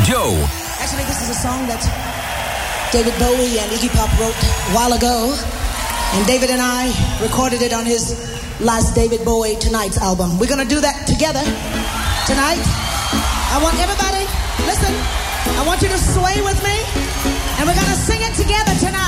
Joe. Actually, this is a song that David Bowie and Iggy Pop wrote a while ago. And David and I recorded it on his last David Bowie Tonight's album. We're going to do that together tonight. I want everybody, listen, I want you to sway with me. And we're going to sing it together tonight.